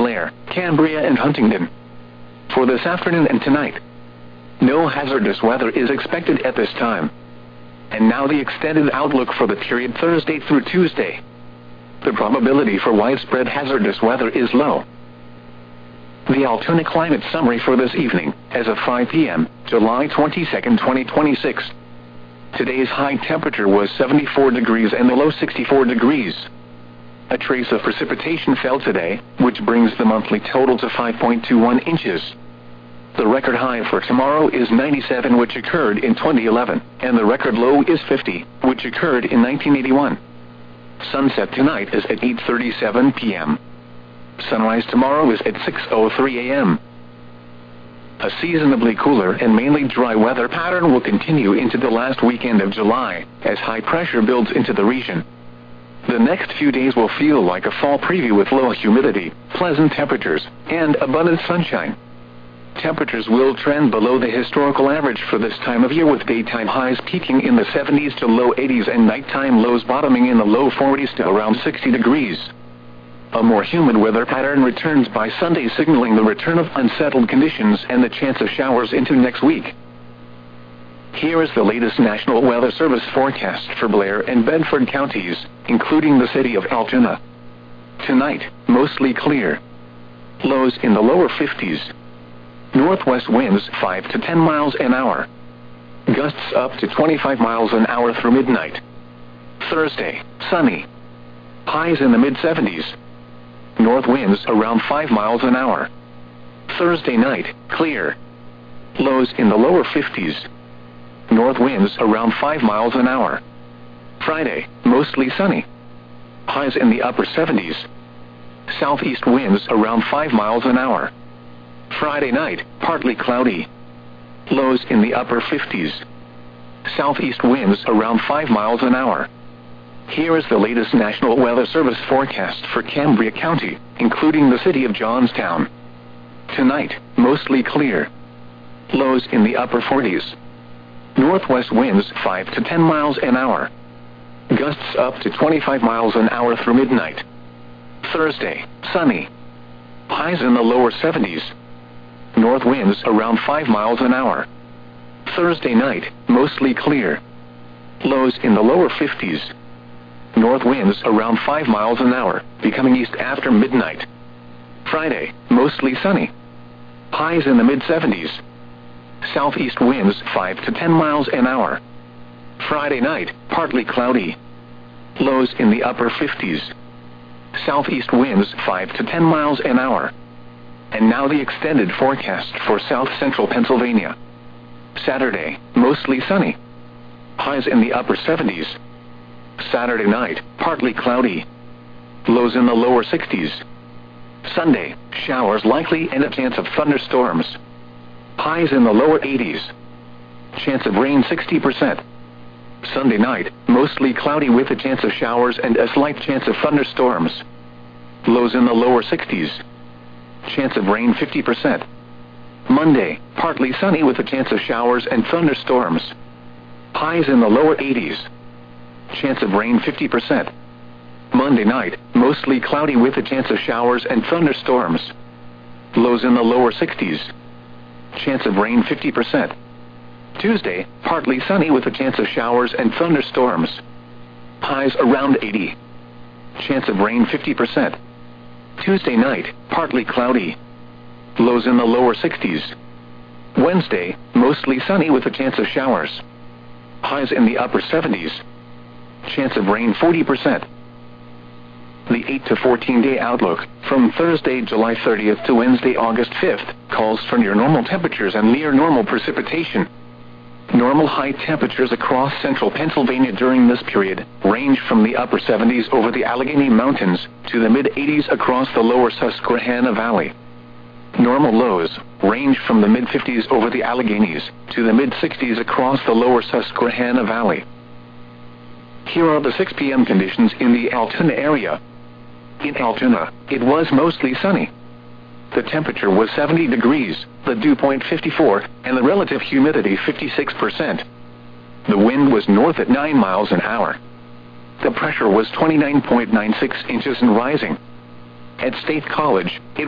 Blair, Cambria and Huntingdon. For this afternoon and tonight, no hazardous weather is expected at this time. And now the extended outlook for the period Thursday through Tuesday. The probability for widespread hazardous weather is low. The Altoona climate summary for this evening, as of 5 p.m., July 22, 2026. Today's high temperature was 74 degrees and the low 64 degrees. A trace of precipitation fell today, which brings the monthly total to 5.21 inches. The record high for tomorrow is 97, which occurred in 2011, and the record low is 50, which occurred in 1981. Sunset tonight is at 8:37 p.m. Sunrise tomorrow is at 6:03 a.m. A seasonably cooler and mainly dry weather pattern will continue into the last weekend of July, as high pressure builds into the region. The next few days will feel like a fall preview with low humidity, pleasant temperatures, and abundant sunshine. Temperatures will trend below the historical average for this time of year, with daytime highs peaking in the 70s to low 80s and nighttime lows bottoming in the low 40s to around 60 degrees. A more humid weather pattern returns by Sunday, signaling the return of unsettled conditions and the chance of showers into next week. Here is the latest National Weather Service forecast for Blair and Bedford counties, including the city of Altoona. Tonight, mostly clear. Lows in the lower 50s. Northwest winds 5 to 10 miles an hour. Gusts up to 25 miles an hour through midnight. Thursday, sunny. Highs in the mid-70s. North winds around 5 miles an hour. Thursday night, clear. Lows in the lower 50s. North winds around 5 miles an hour. Friday, mostly sunny. Highs in the upper 70s. Southeast winds around 5 miles an hour. Friday night, partly cloudy. Lows in the upper 50s. Southeast winds around 5 miles an hour. Here is the latest National Weather Service forecast for Cambria County, including the city of Johnstown. Tonight, mostly clear. Lows in the upper 40s. Northwest winds 5 to 10 miles an hour. Gusts up to 25 miles an hour through midnight. Thursday, sunny. Highs in the lower 70s. North winds around 5 miles an hour. Thursday night, mostly clear. Lows in the lower 50s. North winds around 5 miles an hour, becoming east after midnight. Friday, mostly sunny. Highs in the mid-70s. Southeast winds 5 to 10 miles an hour. Friday night, partly cloudy. Lows in the upper 50s. Southeast winds 5 to 10 miles an hour. And now the extended forecast for south central Pennsylvania. Saturday, mostly sunny. Highs in the upper 70s. Saturday night, partly cloudy. Lows in the lower 60s. Sunday, showers likely and a chance of thunderstorms. Highs in the lower 80s. Chance of rain 60%. Sunday night, mostly cloudy with a chance of showers and a slight chance of thunderstorms. Lows in the lower 60s. Chance of rain 50%. Monday, partly sunny with a chance of showers and thunderstorms. Highs in the lower 80s. Chance of rain 50%. Monday night, mostly cloudy with a chance of showers and thunderstorms. Lows in the lower 60s. Chance of rain 50%. Tuesday, partly sunny with a chance of showers and thunderstorms. Highs around 80. Chance of rain 50%. Tuesday night, partly cloudy. Lows in the lower 60s. Wednesday, mostly sunny with a chance of showers. Highs in the upper 70s. Chance of rain 40%. The 8 to 14-day outlook, from Thursday, July 30th to Wednesday, August 5th, calls for near normal temperatures and near normal precipitation. Normal high temperatures across central Pennsylvania during this period range from the upper 70s over the Allegheny Mountains to the mid-80s across the lower Susquehanna Valley. Normal lows range from the mid-50s over the Alleghenies to the mid-60s across the lower Susquehanna Valley. Here are the 6 p.m. conditions in the Altoona area. In Altoona, it was mostly sunny. The temperature was 70 degrees, the dew point 54, and the relative humidity 56%. The wind was north at 9 miles an hour. The pressure was 29.96 inches and rising. At State College, it